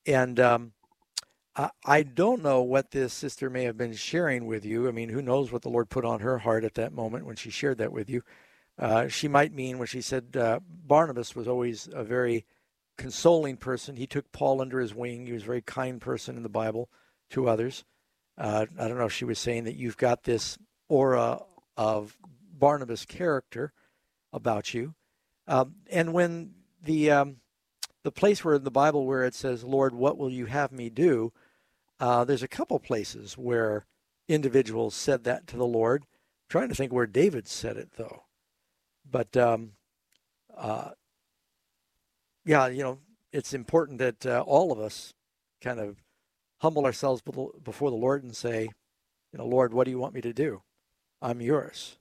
And I don't know what this sister may have been sharing with you. I mean, who knows what the Lord put on her heart at that moment when she shared that with you. She might mean when she said Barnabas was always a very consoling person. He took Paul under his wing. He was a very kind person in the Bible to others. I don't know if she was saying that you've got this aura of Barnabas character about you. And when the place where in the Bible where it says, Lord, what will you have me do? There's a couple places where individuals said that to the Lord. I'm trying to think where David said it, though. But, yeah, it's important that all of us kind of humble ourselves before the Lord and say, Lord, what do you want me to do? I'm yours.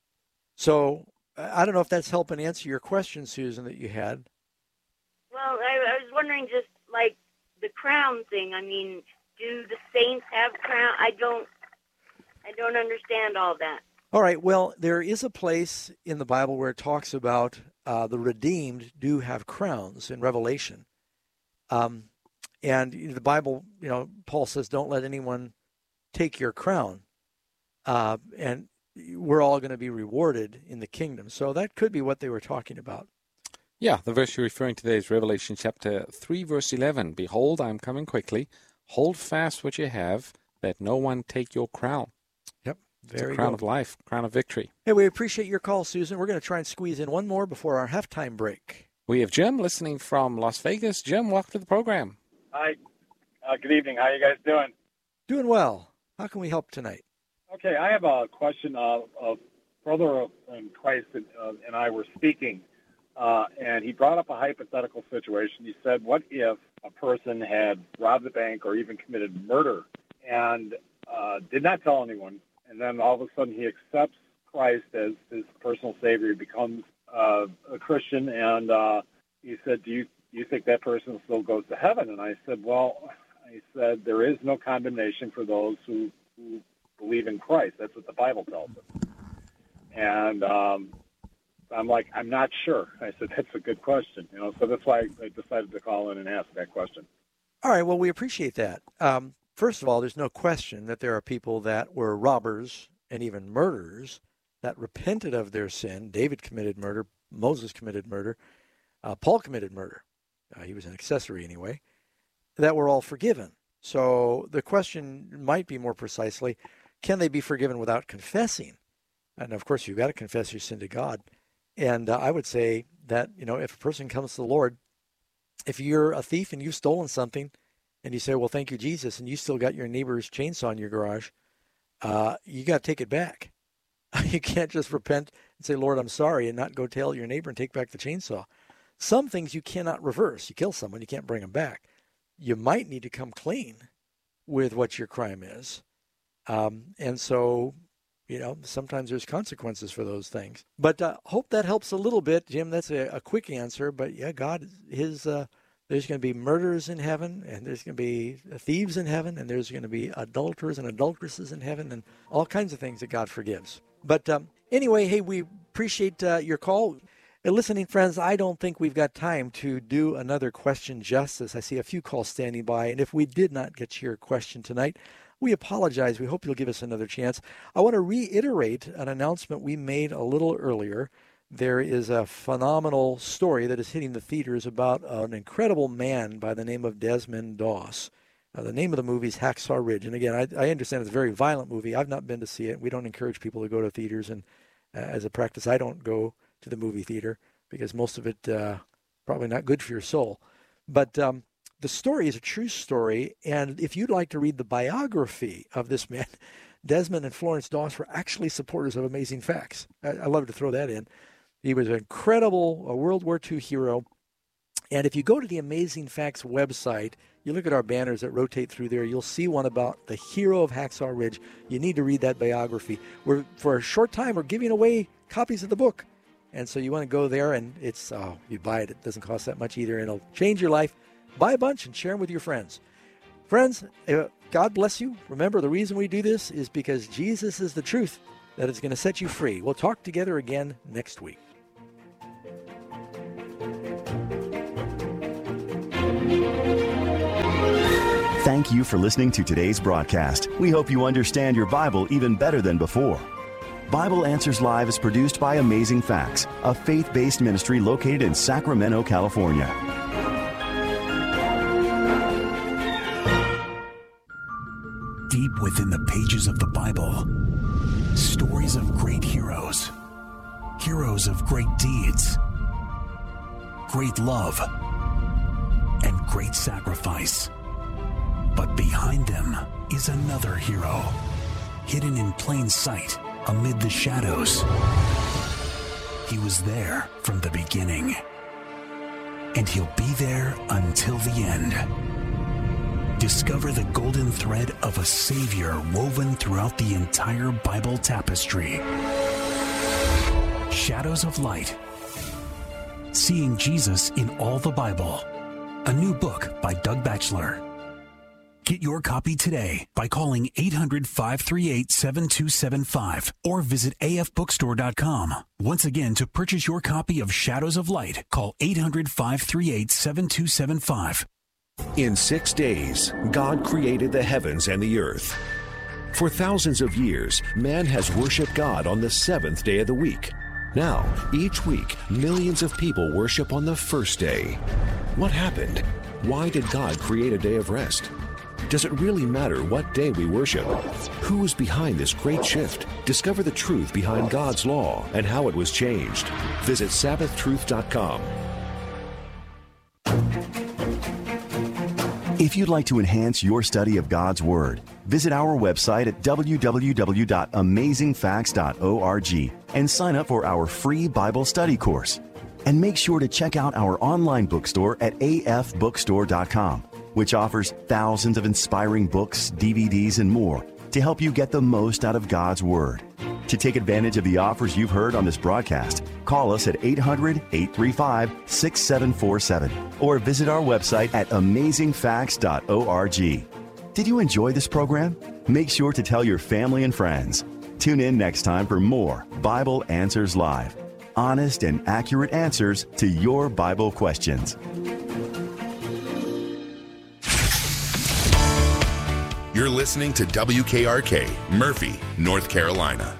So I don't know if that's helping answer your question, Susan, that you had. Well, I was wondering just like the crown thing. I mean, do the saints have crown? I don't understand all that. All right. Well, there is a place in the Bible where it talks about the redeemed do have crowns in Revelation. And the Bible, Paul says, don't let anyone take your crown. And we're all going to be rewarded in the kingdom. So that could be what they were talking about. Yeah, the verse you're referring to today is Revelation chapter 3, verse 11. Behold, I am coming quickly. Hold fast what you have, that no one take your crown. Yep. It's a crown of life, crown of victory. Hey, we appreciate your call, Susan. We're going to try and squeeze in one more before our halftime break. We have Jim listening from Las Vegas. Jim, welcome to the program. Hi. Good evening. How are you guys doing? Doing well. How can we help tonight? Okay, I have a question. A brother in Christ and I were speaking, and he brought up a hypothetical situation. He said, what if a person had robbed a bank or even committed murder and did not tell anyone, and then all of a sudden he accepts Christ as his personal Savior, he becomes a Christian, and he said, do you think that person still goes to heaven? And I said, there is no condemnation for those who believe in Christ. That's what the Bible tells us. And I'm like, I'm not sure. I said, that's a good question. So that's why I decided to call in and ask that question. All right. Well, we appreciate that. First of all, there's no question that there are people that were robbers and even murderers that repented of their sin. David committed murder. Moses committed murder. Paul committed murder. He was an accessory anyway. That were all forgiven. So the question might be more precisely, can they be forgiven without confessing? And of course, you've got to confess your sin to God. And I would say that, if a person comes to the Lord, if you're a thief and you've stolen something and you say, well, thank you, Jesus, and you still got your neighbor's chainsaw in your garage, you got to take it back. You can't just repent and say, Lord, I'm sorry, and not go tell your neighbor and take back the chainsaw. Some things you cannot reverse. You kill someone, you can't bring them back. You might need to come clean with what your crime is. And so, sometimes there's consequences for those things. But hope that helps a little bit, Jim. That's a quick answer. But, yeah, God, there's going to be murderers in heaven, and there's going to be thieves in heaven, and there's going to be adulterers and adulteresses in heaven, and all kinds of things that God forgives. But anyway, hey, we appreciate your call. Listening friends, I don't think we've got time to do another question justice. I see a few calls standing by, and if we did not get to your question tonight, we apologize. We hope you'll give us another chance. I want to reiterate an announcement we made a little earlier. There is a phenomenal story that is hitting the theaters about an incredible man by the name of Desmond Doss. The name of the movie is Hacksaw Ridge. And again, I understand it's a very violent movie. I've not been to see it. We don't encourage people to go to theaters. And as a practice, I don't go to the movie theater because most of it probably not good for your soul. But the story is a true story. And if you'd like to read the biography of this man, Desmond and Florence Doss were actually supporters of Amazing Facts. I love to throw that in. He was an incredible World War II hero. And if you go to the Amazing Facts website, you look at our banners that rotate through there, you'll see one about the hero of Hacksaw Ridge. You need to read that biography. For a short time, we're giving away copies of the book. And so you want to go there, and you buy it. It doesn't cost that much either, and it'll change your life. Buy a bunch and share them with your friends. Friends, God bless you. Remember, the reason we do this is because Jesus is the truth that is going to set you free. We'll talk together again next week. Thank you for listening to today's broadcast. We hope you understand your Bible even better than before. Bible Answers Live is produced by Amazing Facts, a faith-based ministry located in Sacramento, California. Deep within the pages of the Bible, stories of great heroes, heroes of great deeds, great love, and great sacrifice. But behind them is another hero, hidden in plain sight amid the shadows. He was there from the beginning, and he'll be there until the end. Discover the golden thread of a Savior woven throughout the entire Bible tapestry. Shadows of Light. Seeing Jesus in all the Bible. A new book by Doug Batchelor. Get your copy today by calling 800-538-7275 or visit afbookstore.com. Once again, to purchase your copy of Shadows of Light, call 800-538-7275. In 6 days, God created the heavens and the earth. For thousands of years, man has worshiped God on the seventh day of the week. Now, each week, millions of people worship on the first day. What happened? Why did God create a day of rest? Does it really matter what day we worship? Who is behind this great shift? Discover the truth behind God's law and how it was changed. Visit SabbathTruth.com. If you'd like to enhance your study of God's Word, visit our website at www.amazingfacts.org and sign up for our free Bible study course. And make sure to check out our online bookstore at afbookstore.com, which offers thousands of inspiring books, DVDs, and more to help you get the most out of God's Word. To take advantage of the offers you've heard on this broadcast, call us at 800-835-6747 or visit our website at amazingfacts.org. Did you enjoy this program? Make sure to tell your family and friends. Tune in next time for more Bible Answers Live. Honest and accurate answers to your Bible questions. You're listening to WKRK, Murphy, North Carolina.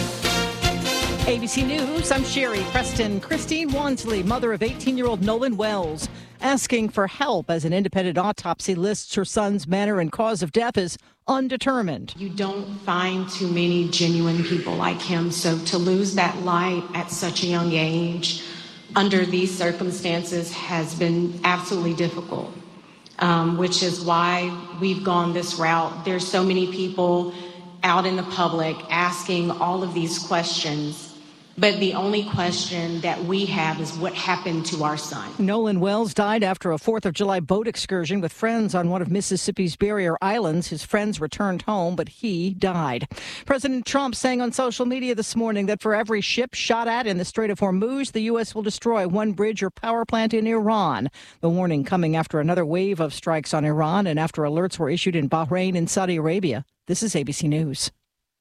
ABC News, I'm Sherry Preston. Christine Wansley, mother of 18-year-old Nolan Wells, asking for help as an independent autopsy lists her son's manner and cause of death as undetermined. You don't find too many genuine people like him, so to lose that light at such a young age under these circumstances has been absolutely difficult, which is why we've gone this route. There's so many people out in the public asking all of these questions. But the only question that we have is what happened to our son. Nolan Wells died after a 4th of July boat excursion with friends on one of Mississippi's barrier islands. His friends returned home, but he died. President Trump saying on social media this morning that for every ship shot at in the Strait of Hormuz, the U.S. will destroy one bridge or power plant in Iran. The warning coming after another wave of strikes on Iran and after alerts were issued in Bahrain and Saudi Arabia. This is ABC News.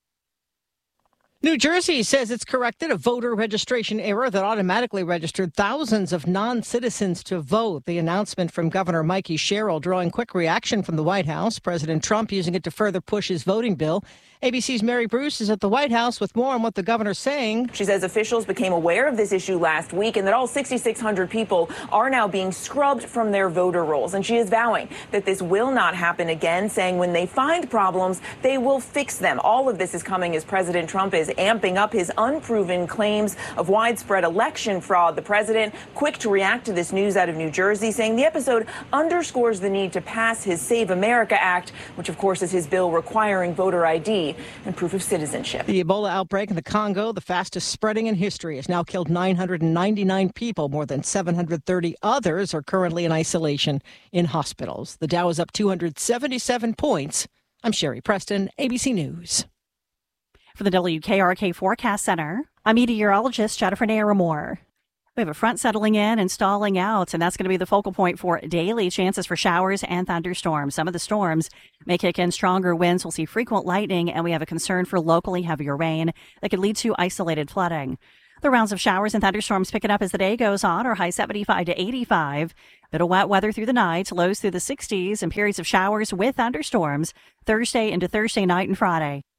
New Jersey says it's corrected a voter registration error that automatically registered thousands of non-citizens to vote. The announcement from Governor Mikey Sherrill drawing quick reaction from the White House. President Trump using it to further push his voting bill. ABC's Mary Bruce is at the White House with more on what the governor's saying. She says officials became aware of this issue last week and that all 6,600 people are now being scrubbed from their voter rolls. And she is vowing that this will not happen again, saying when they find problems, they will fix them. All of this is coming as President Trump is amping up his unproven claims of widespread election fraud. The president quick to react to this news out of New Jersey, saying the episode underscores the need to pass his Save America Act, which of course is his bill requiring voter ID and proof of citizenship. The Ebola outbreak in the Congo, the fastest spreading in history, has now killed 999 people. More than 730 others are currently in isolation in hospitals. The Dow is up 277 points. I'm Sherry Preston, ABC News. For the WKRK Forecast Center, I'm meteorologist Jennifer Naramore. We have a front settling in and stalling out, and that's going to be the focal point for daily chances for showers and thunderstorms. Some of the storms may kick in stronger winds. We'll see frequent lightning, and we have a concern for locally heavier rain that could lead to isolated flooding. The rounds of showers and thunderstorms picking up as the day goes on. Our high 75 to 85. Bit of wet weather through the night, lows through the 60s, and periods of showers with thunderstorms Thursday into Thursday night and Friday.